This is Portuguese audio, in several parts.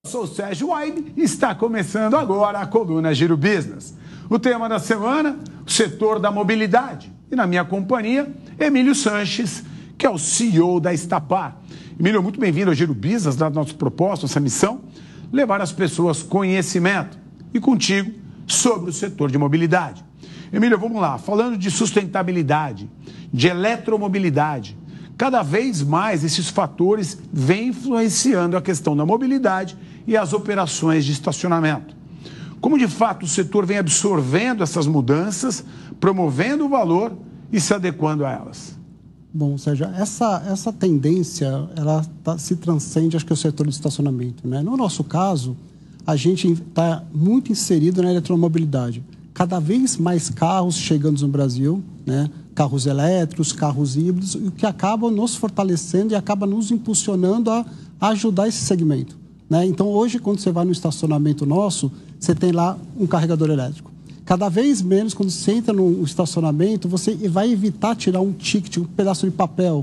Sou o Sérgio Waib e está começando agora a coluna Giro Business. O tema da semana, o setor da mobilidade. E na minha companhia, Emílio Sanches, que é o CEO da Estapar. Emílio, muito bem-vindo ao Giro Business, da nossa proposta, nossa missão, levar às pessoas conhecimento e contigo sobre o setor de mobilidade. Emílio, vamos lá, falando de sustentabilidade, de eletromobilidade, cada vez mais esses fatores vêm influenciando a questão da mobilidade e as operações de estacionamento. Como de fato o setor vem absorvendo essas mudanças, promovendo o valor e se adequando a elas? Bom, Sérgio, essa tendência, ela se transcende, acho que, o setor de estacionamento, né? No nosso caso, a gente está muito inserido na eletromobilidade. Cada vez mais carros chegando no Brasil, né? Carros elétricos, carros híbridos, o que acaba nos fortalecendo e acaba nos impulsionando a ajudar esse segmento, né? Então, hoje, quando você vai no estacionamento nosso, você tem lá um carregador elétrico. Cada vez menos, quando você entra no estacionamento, você vai evitar tirar um ticket, um pedaço de papel.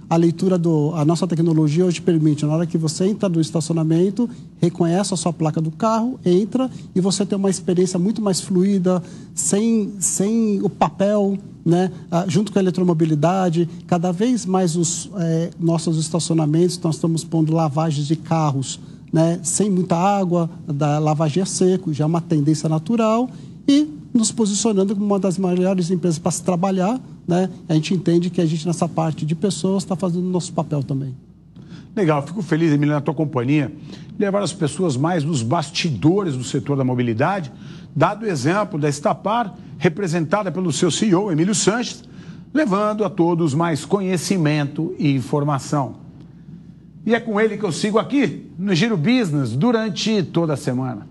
A nossa tecnologia hoje permite, na hora que você entra no estacionamento, reconhece a sua placa do carro, entra e você tem uma experiência muito mais fluida, sem o papel, né? Junto com a eletromobilidade. Cada vez mais os nossos estacionamentos, nós estamos pondo lavagens de carros, né? Sem muita água, da lavagem a seco, já é uma tendência natural, e nos posicionando como uma das maiores empresas para se trabalhar, né? A gente entende que a gente, nessa parte de pessoas, está fazendo o nosso papel também. Legal, fico feliz, Emílio, na tua companhia, levar as pessoas mais nos bastidores do setor da mobilidade, dado o exemplo da Estapar, representada pelo seu CEO, Emílio Sanches, levando a todos mais conhecimento e informação. E é com ele que eu sigo aqui, no Giro Business, durante toda a semana.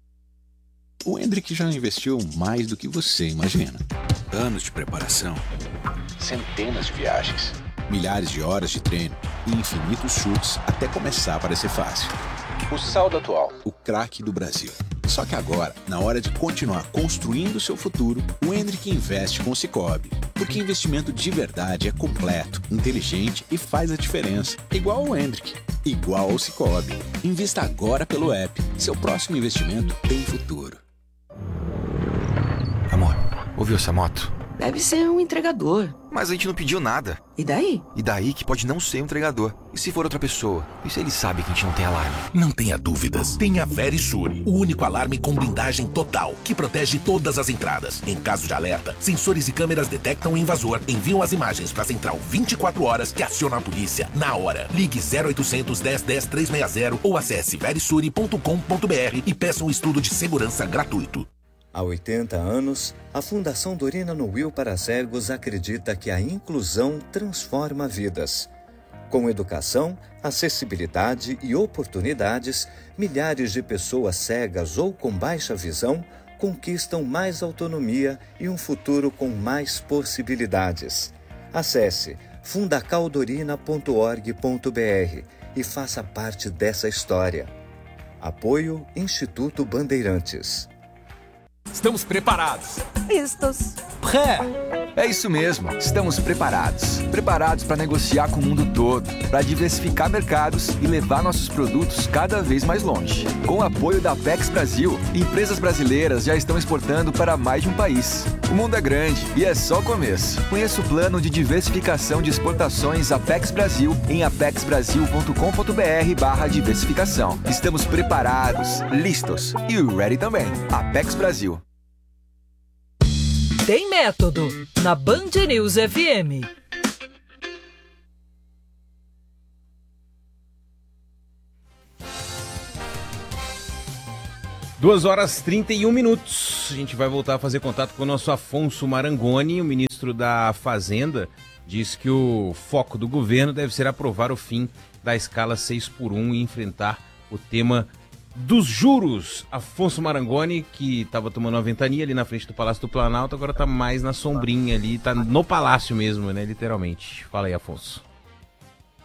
O Hendrick já investiu mais do que você imagina. Anos de preparação, centenas de viagens, milhares de horas de treino e infinitos chutes até começar a parecer fácil. O saldo atual, o craque do Brasil. Só que agora, na hora de continuar construindo o seu futuro, o Hendrick investe com o Sicoob. Porque investimento de verdade é completo, inteligente e faz a diferença. Igual ao Hendrick, igual ao Sicoob. Invista agora pelo app. Seu próximo investimento tem futuro. Amor, ouviu essa moto? Deve ser um entregador. Mas a gente não pediu nada. E daí? E daí que pode não ser um entregador. E se for outra pessoa? E se ele sabe que a gente não tem alarme? Não tenha dúvidas. Tenha a Verisure, o único alarme com blindagem total, que protege todas as entradas. Em caso de alerta, sensores e câmeras detectam o invasor, enviam as imagens para a central 24 horas, que aciona a polícia na hora. Ligue 0800 10 10 360 ou acesse verisure.com.br e peça um estudo de segurança gratuito. Há 80 anos, a Fundação Dorina no Will para Cegos acredita que a inclusão transforma vidas. Com educação, acessibilidade e oportunidades, milhares de pessoas cegas ou com baixa visão conquistam mais autonomia e um futuro com mais possibilidades. Acesse fundacaldorina.org.br e faça parte dessa história. Apoio Instituto Bandeirantes. Estamos preparados. Vistos. Pré! É isso mesmo, estamos preparados. Preparados para negociar com o mundo todo, para diversificar mercados e levar nossos produtos cada vez mais longe. Com o apoio da Apex Brasil, empresas brasileiras já estão exportando para mais de um país. O mundo é grande e é só o começo. Conheça o plano de diversificação de exportações Apex Brasil em apexbrasil.com.br/diversificação. Estamos preparados, listos e ready também. Apex Brasil. Tem método na Band News FM. Duas horas 31 minutos. A gente vai voltar a fazer contato com o nosso Afonso Marangoni, o ministro da Fazenda. Diz que o foco do governo deve ser aprovar o fim da escala 6x1 e enfrentar o tema dos juros. Afonso Marangoni, que estava tomando uma ventania ali na frente do Palácio do Planalto, agora está mais na sombrinha ali, está no palácio mesmo, né, literalmente. Fala aí, Afonso.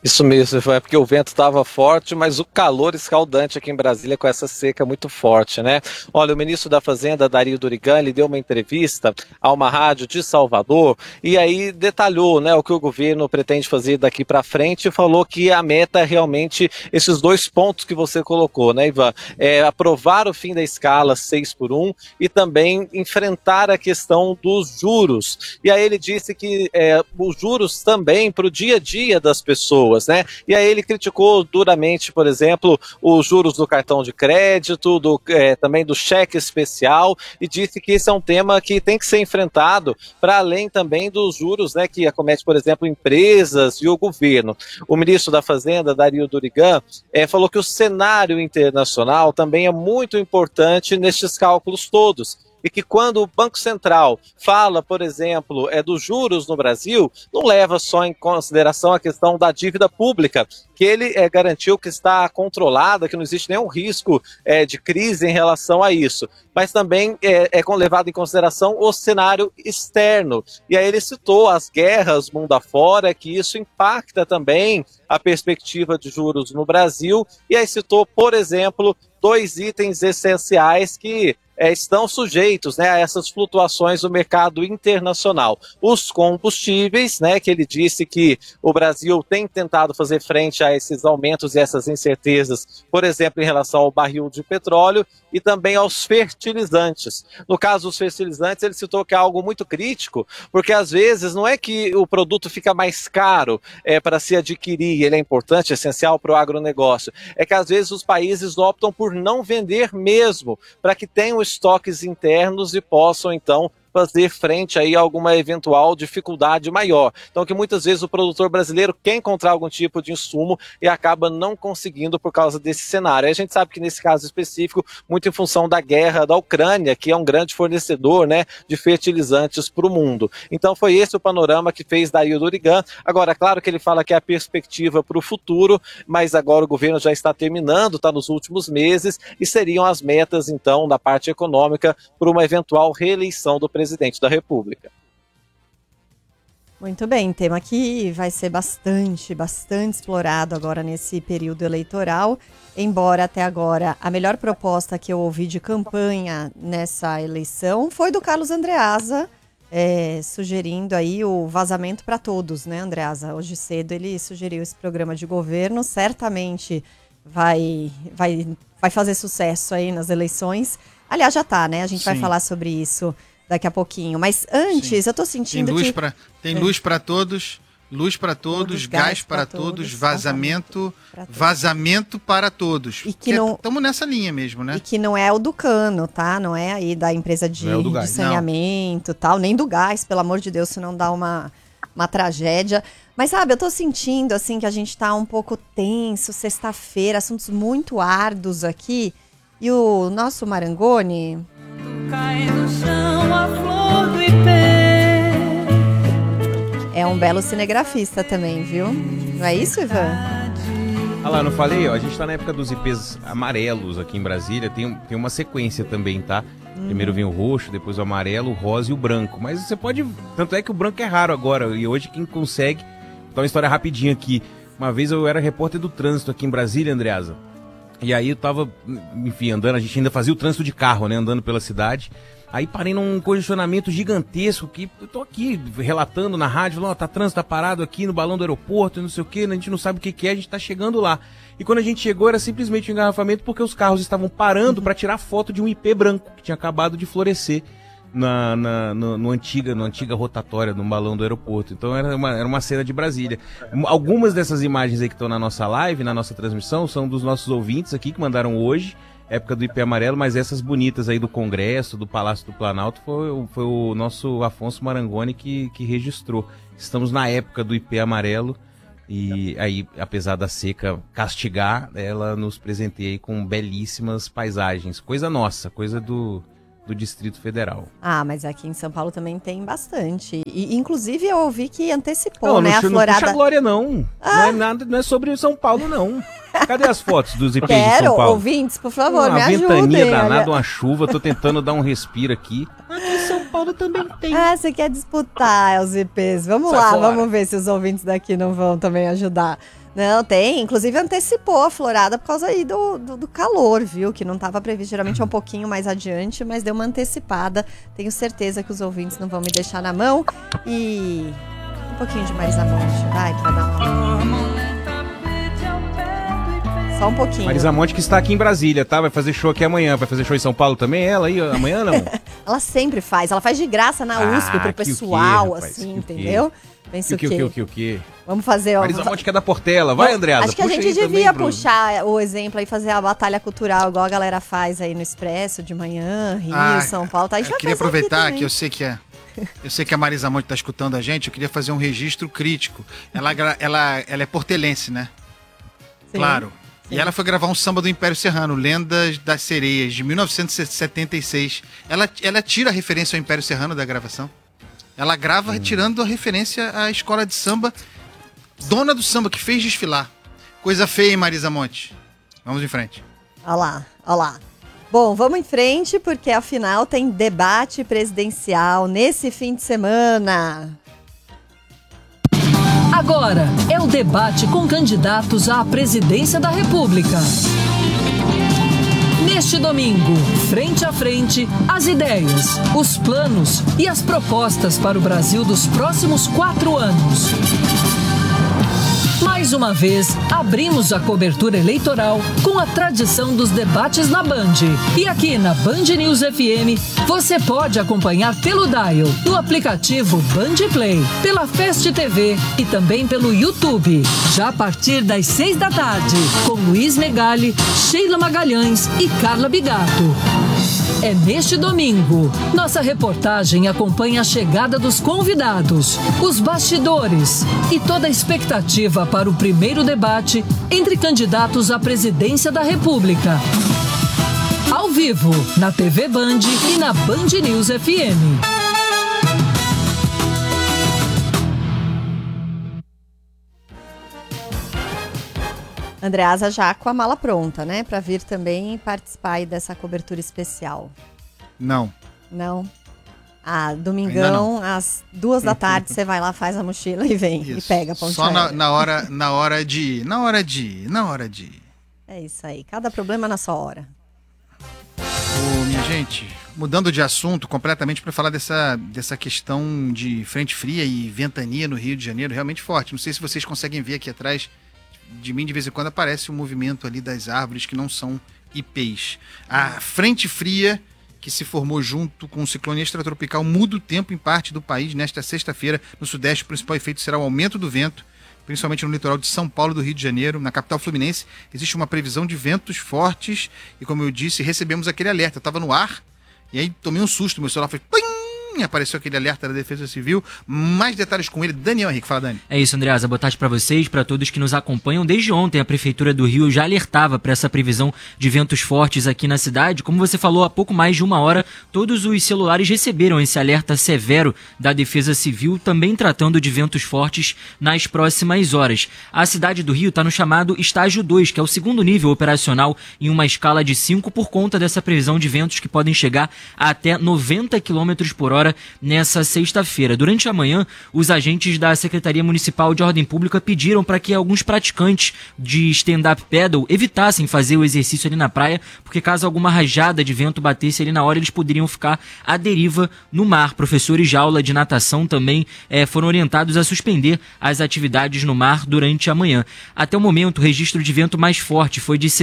Isso mesmo, é porque o vento estava forte, mas o calor escaldante aqui em Brasília com essa seca muito forte, né? Olha, o ministro da Fazenda, Dario Dorigan, ele deu uma entrevista a uma rádio de Salvador e aí detalhou, né, o que o governo pretende fazer daqui para frente e falou que a meta é realmente esses 2 pontos que você colocou, né, Ivan? Aprovar o fim da escala 6x1 e também enfrentar a questão dos juros. E aí ele disse que os juros também para o dia a dia das pessoas, né? E aí ele criticou duramente, por exemplo, os juros do cartão de crédito, também do cheque especial, e disse que esse é um tema que tem que ser enfrentado para além também dos juros, né, que acomete, por exemplo, empresas e o governo. O ministro da Fazenda, Dario Dorigan, falou que o cenário internacional também é muito importante nestes cálculos todos. E que quando o Banco Central fala, por exemplo, dos juros no Brasil, não leva só em consideração a questão da dívida pública, que ele garantiu que está controlada, que não existe nenhum risco de crise em relação a isso, mas também levado em consideração o cenário externo. E aí ele citou as guerras mundo afora, que isso impacta também a perspectiva de juros no Brasil, e aí citou, por exemplo, 2 itens essenciais que estão sujeitos, né, a essas flutuações do mercado internacional. Os combustíveis, né, que ele disse que o Brasil tem tentado fazer frente a esses aumentos e essas incertezas, por exemplo, em relação ao barril de petróleo e também aos fertilizantes. No caso dos fertilizantes, ele citou que é algo muito crítico, porque às vezes não é que o produto fica mais caro para se adquirir, ele é importante, essencial para o agronegócio, é que às vezes os países optam por não vender mesmo, para que tenham estoques internos e possam, então, fazer frente aí a alguma eventual dificuldade maior. Então, que muitas vezes o produtor brasileiro quer encontrar algum tipo de insumo e acaba não conseguindo por causa desse cenário. Aí a gente sabe que nesse caso específico, muito em função da guerra da Ucrânia, que é um grande fornecedor, né, de fertilizantes para o mundo. Então, foi esse o panorama que fez Dario Dorigan. Agora, claro que ele fala que é a perspectiva para o futuro, mas agora o governo já está terminando, está nos últimos meses, e seriam as metas, então, da parte econômica para uma eventual reeleição do presidente da República. Muito bem, tema que vai ser bastante explorado agora nesse período eleitoral, embora até agora a melhor proposta que eu ouvi de campanha nessa eleição foi do Carlos Andreasa, sugerindo aí o vazamento para todos, né, Andreasa? Hoje cedo ele sugeriu esse programa de governo, certamente vai fazer sucesso aí nas eleições. Aliás, já tá, né? A gente vai falar sobre isso daqui a pouquinho. Mas antes, eu tô sentindo tem luz para todos, gás para todos, vazamento para todos. E que não estamos nessa linha mesmo, né? E que não é o do cano, tá? Não é aí da empresa de saneamento e tal, nem do gás, pelo amor de Deus, senão dá uma tragédia. Mas sabe, eu tô sentindo assim que a gente tá um pouco tenso, sexta-feira, assuntos muito árduos aqui. E o nosso Marangoni cai no chão a flor do ipê. É um belo cinegrafista também, viu? Não é isso, Ivan? Ah lá, não falei? Ó, a gente tá na época dos ipês amarelos aqui em Brasília. Tem uma sequência também, tá? Primeiro vem o roxo, depois o amarelo, o rosa e o branco. Mas você pode... Tanto é que o branco é raro agora. E hoje quem consegue... Então uma história rapidinha aqui. Uma vez eu era repórter do trânsito aqui em Brasília, Andreasa. E aí eu tava, enfim, andando, a gente ainda fazia o trânsito de carro, né, andando pela cidade. Aí parei num congestionamento gigantesco, que eu tô aqui relatando na rádio, falando, tá trânsito, tá parado aqui no balão do aeroporto, não sei o que, a gente não sabe o que é, a gente tá chegando lá. E quando a gente chegou era simplesmente um engarrafamento porque os carros estavam parando para tirar foto de um ipê branco, que tinha acabado de florescer no antiga rotatória no balão do aeroporto. Então era uma cena de Brasília. Algumas dessas imagens aí que estão na nossa live, na nossa transmissão, são dos nossos ouvintes aqui que mandaram hoje, época do ipê amarelo, mas essas bonitas aí do Congresso, do Palácio do Planalto, foi o nosso Afonso Marangoni que registrou. Estamos na época do ipê amarelo e aí, apesar da seca castigar, ela nos presenteia aí com belíssimas paisagens. Coisa nossa, coisa do Distrito Federal. Ah, mas aqui em São Paulo também tem bastante. E, inclusive, eu ouvi que antecipou, né, a florada... Não puxa a glória, não. Ah. Não é sobre São Paulo, não. Cadê as fotos dos IPs de São Paulo? Ouvintes, por favor, me ajudem. Uma ventania danada, uma chuva, tô tentando dar um respiro aqui. Aqui em São Paulo também tem. Ah, você quer disputar os IPs. Vamos lá, vamos ver se os ouvintes daqui não vão também ajudar. Não, tem. Inclusive antecipou a florada por causa aí do calor, viu? Que não estava previsto. Geralmente é um pouquinho mais adiante, mas deu uma antecipada. Tenho certeza que os ouvintes não vão me deixar na mão. E um pouquinho de Marisa Monte, vai, pra dar uma... Só um pouquinho. Marisa Monte que está aqui em Brasília, tá? Vai fazer show aqui amanhã. Vai fazer show em São Paulo também? Ela aí amanhã, não? Ela sempre faz. Ela faz de graça na USP pro pessoal, o quê, assim, entendeu? Pensa o quê? Vamos fazer... Marisa Monte que é da Portela. Vai, Andreasa, acho que a gente devia puxar o exemplo aí, fazer a batalha cultural, igual a galera faz aí no Expresso, de manhã, Rio, São Paulo. Tá? A gente vai queria aproveitar que eu sei que a Marisa Monte tá escutando a gente, eu queria fazer um registro crítico. Ela é portelense, né? Sim. Claro. Sim. E ela foi gravar um samba do Império Serrano, Lendas das Sereias, de 1976. Ela tira a referência ao Império Serrano da gravação. Ela grava tirando a referência à escola de samba, dona do samba, que fez desfilar. Coisa feia, hein, Marisa Monte? Vamos em frente. Olha lá. Bom, vamos em frente, porque afinal tem debate presidencial nesse fim de semana. Agora é o debate com candidatos à presidência da República. Neste domingo, frente a frente, as ideias, os planos e as propostas para o Brasil dos próximos 4 anos. Mais uma vez, abrimos a cobertura eleitoral com a tradição dos debates na Band. E aqui na Band News FM, você pode acompanhar pelo Dial, no aplicativo Band Play, pela Fast TV e também pelo YouTube. Já a partir das 6 da tarde, com Luiz Megali, Sheila Magalhães e Carla Bigato. É neste domingo. Nossa reportagem acompanha a chegada dos convidados, os bastidores e toda a expectativa para o primeiro debate entre candidatos à presidência da República. Ao vivo, na TV Band e na Band News FM. Andreasa já com a mala pronta, né? Para vir também participar aí dessa cobertura especial. Não. Domingão, às 2 da tarde, você vai lá, faz a mochila e vem. Isso. E pega a ponte só na hora de ir. É isso aí, cada problema na sua hora. Minha gente, mudando de assunto completamente para falar dessa questão de frente fria e ventania no Rio de Janeiro, realmente forte. Não sei se vocês conseguem ver aqui atrás de mim, de vez em quando aparece um movimento ali das árvores que não são ipês. A frente fria que se formou junto com o ciclone extratropical muda o tempo em parte do país. Nesta sexta-feira, no Sudeste, o principal efeito será o aumento do vento, principalmente no litoral de São Paulo e do Rio de Janeiro. Na capital fluminense, existe uma previsão de ventos fortes e, como eu disse, recebemos aquele alerta. Eu estava no ar e aí tomei um susto, meu celular foi... Apareceu aquele alerta da Defesa Civil. Mais detalhes com ele, Daniel Henrique. Fala, Dani. É isso, Andreasa. Boa tarde para vocês, para todos que nos acompanham. Desde ontem, a Prefeitura do Rio já alertava para essa previsão de ventos fortes aqui na cidade. Como você falou, há pouco mais de 1 hora, todos os celulares receberam esse alerta severo da Defesa Civil, também tratando de ventos fortes nas próximas horas. A cidade do Rio está no chamado estágio 2, que é o segundo nível operacional em uma escala de 5, por conta dessa previsão de ventos que podem chegar a até 90 km por hora nessa sexta-feira. Durante a manhã, os agentes da Secretaria Municipal de Ordem Pública pediram para que alguns praticantes de stand-up paddle evitassem fazer o exercício ali na praia, porque caso alguma rajada de vento batesse ali na hora, eles poderiam ficar à deriva no mar. Professores de aula de natação também foram orientados a suspender as atividades no mar durante a manhã. Até o momento, o registro de vento mais forte foi de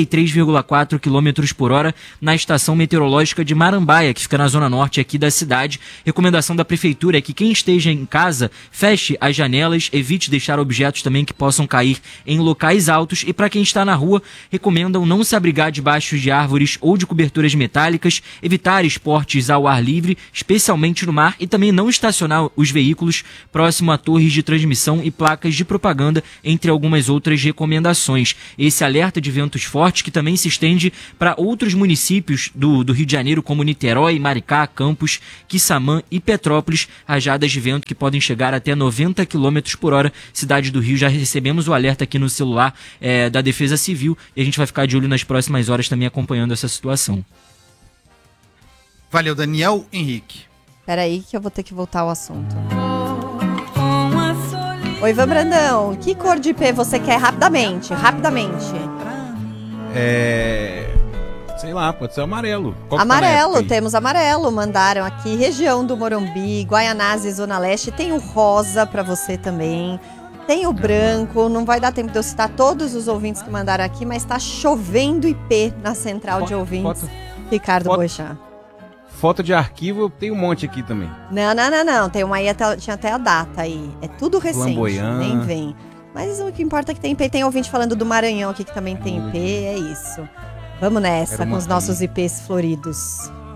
63,4 km por hora na estação meteorológica de Marambaia, que fica na zona norte aqui da cidade. Recomendação da Prefeitura é que quem esteja em casa feche as janelas, evite deixar objetos também que possam cair em locais altos, e para quem está na rua, recomendam não se abrigar debaixo de árvores ou de coberturas metálicas, evitar esportes ao ar livre, especialmente no mar, e também não estacionar os veículos próximo a torres de transmissão e placas de propaganda, entre algumas outras recomendações. Esse alerta de ventos fortes que também se estende para outros municípios do Rio de Janeiro, como Niterói, Maricá, Campos, Quissamã e Petrópolis, rajadas de vento que podem chegar até 90 km por hora. Cidade do Rio, já recebemos o alerta aqui no celular da Defesa Civil, e a gente vai ficar de olho nas próximas horas também acompanhando essa situação. Valeu, Daniel Henrique. Peraí que eu vou ter que voltar ao assunto. Oi, Ivan Brandão, que cor de IP você quer rapidamente? Sei lá, pode ser amarelo. Qual que Amarelo, tá na temos amarelo, mandaram aqui, região do Morumbi, Guaianazes, Zona Leste, tem o rosa pra você também, tem o branco, não vai dar tempo de eu citar todos os ouvintes que mandaram aqui, mas tá chovendo IP na central de ouvintes, Ricardo Boechat. Foto de arquivo, tem um monte aqui também. Não, tem uma aí, tinha até a data aí, é tudo recente, Flamboyant. nem vem. Mas o que importa é que tem IP, tem ouvinte falando do Maranhão aqui que também tem IP, é isso. Vamos nessa com os nossos IPs floridos.